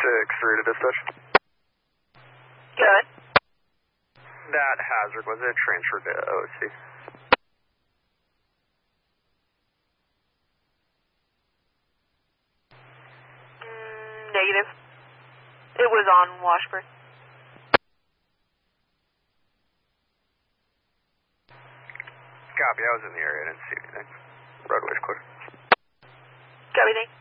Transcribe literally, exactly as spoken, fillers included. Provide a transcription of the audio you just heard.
six three to dispatch. Good. That hazard, was it transferred to O S C? Mm, negative. It was on Washburn. Copy, I was in the area, I didn't see anything. Roadway's clear. Copy, thanks.